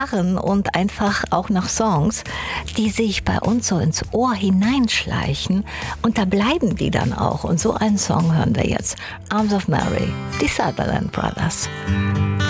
und einfach auch nach Songs, die sich bei uns so ins Ohr hineinschleichen und da bleiben die dann auch. Und so einen Song hören wir jetzt. Arms of Mary, die Sutherland Brothers.